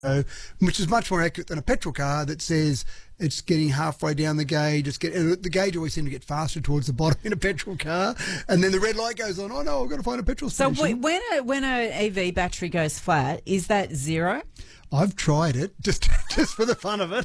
which is much more accurate than a petrol car that says it's getting halfway down the gauge. The gauge always seems to get faster towards the bottom in a petrol car, and then the red light goes on. Oh no, I've got to find a petrol station. So when a EV battery goes flat, is that zero? I've tried it just for the fun of it.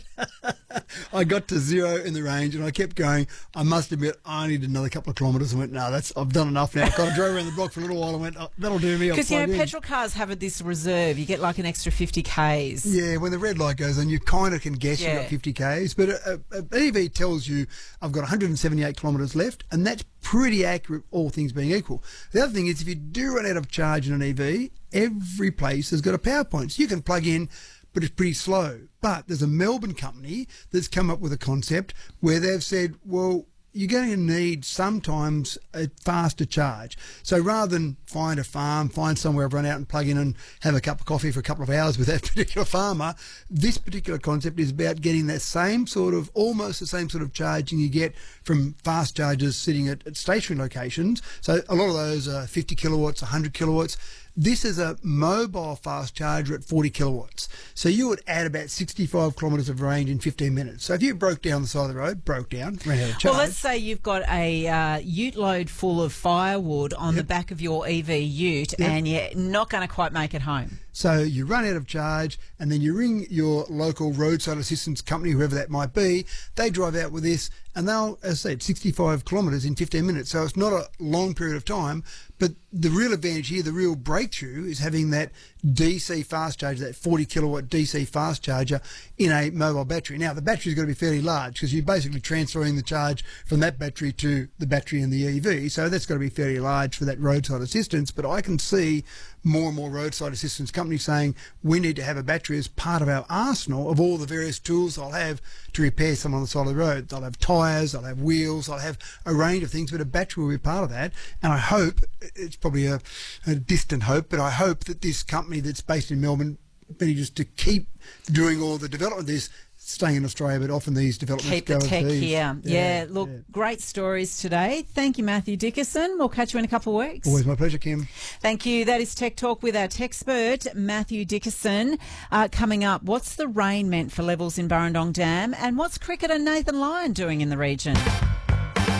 I got to zero in the range and I kept going. I must admit, I needed another couple of kilometres and went, no, I've done enough now. I kind of drove around the block for a little while and went, oh, that'll do me. Because, petrol cars have this reserve. You get like an extra 50 Ks. Yeah, when the red light goes on, you kind of can guess you've got 50 Ks. But an EV tells you, I've got 178 kilometres left, and that's pretty accurate, all things being equal. The other thing is, if you do run out of charge in an EV, every place has got a power point. So you can plug in, but it's pretty slow. But there's a Melbourne company that's come up with a concept where they've said, well, you're going to need sometimes a faster charge. So rather than find a farm, find somewhere, run out and plug in and have a cup of coffee for a couple of hours with that particular farmer, this particular concept is about getting that same sort of, almost the same sort of charging you get from fast chargers sitting at stationary locations. So a lot of those are 50 kilowatts, 100 kilowatts. This is a mobile fast charger at 40 kilowatts. So you would add about 65 kilometres of range in 15 minutes. So if you broke down the side of the road, ran out of charge. Well, let's say you've got a ute load full of firewood on the back of your EV ute and you're not going to quite make it home. So you run out of charge and then you ring your local roadside assistance company, whoever that might be. They drive out with this and they'll, as I said, 65 kilometres in 15 minutes. So it's not a long period of time. But the real advantage here, the real breakthrough, is having that DC fast charger, that 40 kilowatt DC fast charger in a mobile battery. Now, the battery's got to be fairly large because you're basically transferring the charge from that battery to the battery in the EV. So that's got to be fairly large for that roadside assistance. But I can see more and more roadside assistance companies saying we need to have a battery as part of our arsenal of all the various tools they'll have to repair someone on the side of the road. They'll have tyres, they'll have wheels, they'll have a range of things, but a battery will be part of that. And I hope, it's probably a distant hope, but I hope that this company that's based in Melbourne manages to keep doing all the development of this, staying in Australia, but often these developments keep the tech here. Look, yeah. Great stories today. Thank you, Matthew Dickerson. We'll catch you in a couple of weeks. Always my pleasure, Kim. Thank you. That is Tech Talk with our tech expert, Matthew Dickerson. Coming up, what's the rain meant for levels in Burrendong Dam, and what's cricketer Nathan Lyon doing in the region?